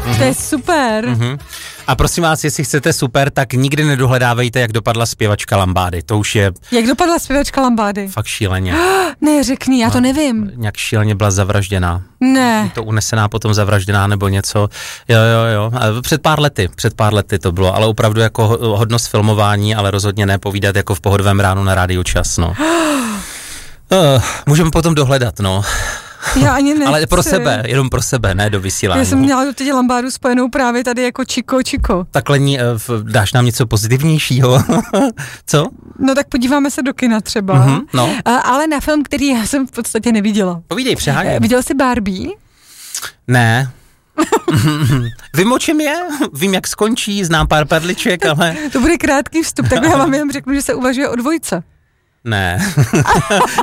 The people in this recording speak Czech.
To je super. A prosím vás, jestli chcete super, tak nikdy nedohledávejte, jak dopadla zpěvačka Lambády. To už je Jak dopadla zpěvačka Lambády? fakt šíleně. Ne, řekni, já to nevím. Nějak šíleně byla zavražděná. Ne. To unesená, potom zavražděná nebo něco. Jo. A před pár lety to bylo, ale opravdu jako hodnost filmování, ale rozhodně ne povídat jako v Pohodovém ránu na Rádiu Čas, no. Můžeme potom dohledat, no. Já ani nechci. Ale pro sebe, jenom pro sebe, ne do vysílání. Já jsem měla teď Lambádu spojenou právě tady jako Čiko. Takhle dáš nám něco pozitivnějšího? Co? No tak podíváme se do kina třeba. No. Ale na film, který já jsem v podstatě neviděla. Povídej, přeháněm. Viděl jsi Barbie? Ne. Vím, o čem je, vím, jak skončí, znám pár perliček, ale... To bude krátký vstup, tak já vám jenom řeknu, že se uvažuje o dvojce. Ne.